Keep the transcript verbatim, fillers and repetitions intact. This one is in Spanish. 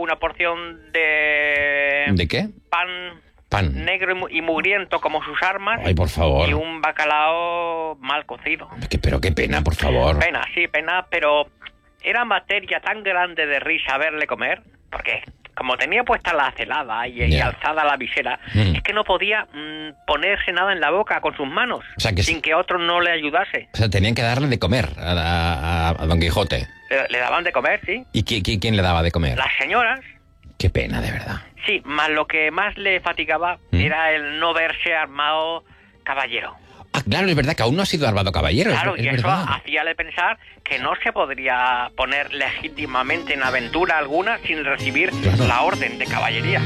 una porción de... ¿De qué? Pan... Pan. Negro y, mu- y mugriento como sus armas. Ay, por favor. Y un bacalao mal cocido. Que- pero qué pena, por favor. Pena, sí, pena, pero era materia tan grande de risa verle comer, porque como tenía puesta la celada y, y Ya. alzada la visera, Mm. es que no podía mm, ponerse nada en la boca con sus manos, O sea, que sin sí. que otro no le ayudase. O sea, tenían que darle de comer a, a- a Don Quijote. Le, le daban de comer, sí. ¿Y qui- qui- quién le daba de comer? Las señoras, Qué pena, de verdad. sí, más lo que más le fatigaba ¿Mm? era el no verse armado caballero. Ah, claro, es verdad que aún no ha sido armado caballero. Claro, es, y es eso verdad. hacíale pensar que no se podría poner legítimamente en aventura alguna sin recibir Claro. la orden de caballería.